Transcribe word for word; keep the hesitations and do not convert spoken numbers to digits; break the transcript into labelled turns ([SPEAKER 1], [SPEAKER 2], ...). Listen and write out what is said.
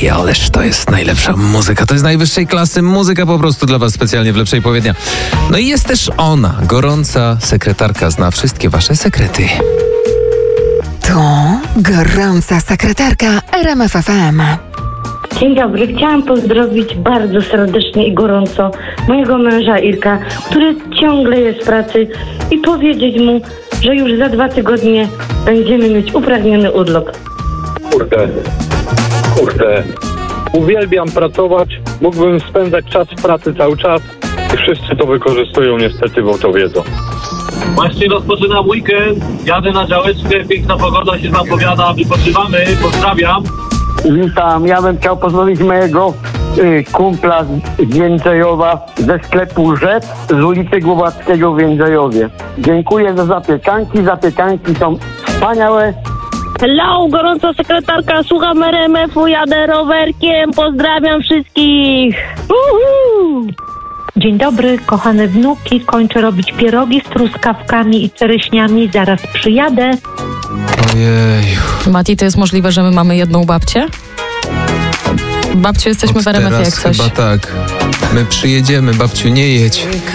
[SPEAKER 1] Ojej, ależ to jest najlepsza muzyka. To jest najwyższej klasy muzyka po prostu dla was specjalnie w Lepszej Powiednia. No i jest też ona, gorąca sekretarka, zna wszystkie wasze sekrety.
[SPEAKER 2] To gorąca sekretarka R M F F M.
[SPEAKER 3] Dzień dobry, chciałam pozdrowić bardzo serdecznie i gorąco mojego męża Irka, który ciągle jest w pracy, i powiedzieć mu, że już za dwa tygodnie będziemy mieć uprawniony urlop.
[SPEAKER 4] Kurde, kurde, uwielbiam pracować, mógłbym spędzać czas w pracy cały czas i wszyscy to wykorzystują niestety, bo to wiedzą.
[SPEAKER 5] Właśnie rozpoczynam weekend, jadę na działeczkę, piękna pogoda się zapowiada, wypoczywamy, pozdrawiam.
[SPEAKER 6] Witam, ja bym chciał pozdrowić mojego y, kumpla z Jędrzejowa ze sklepu Rzep z ulicy Głowackiego w Jędrzejowie. Dziękuję za zapiekanki, zapiekanki są wspaniałe.
[SPEAKER 7] Hello, gorąca sekretarka, słucham R M F-u, jadę rowerkiem, pozdrawiam wszystkich. Uhu.
[SPEAKER 8] Dzień dobry, kochane wnuki, kończę robić pierogi z truskawkami i czereśniami, zaraz przyjadę.
[SPEAKER 1] Ojej.
[SPEAKER 9] Mati, to jest możliwe, że my mamy jedną babcię? Babciu, jesteśmy
[SPEAKER 1] Od
[SPEAKER 9] w R M F-ie jak
[SPEAKER 1] teraz
[SPEAKER 9] coś.
[SPEAKER 1] chyba tak. My przyjedziemy, babciu, nie jedź.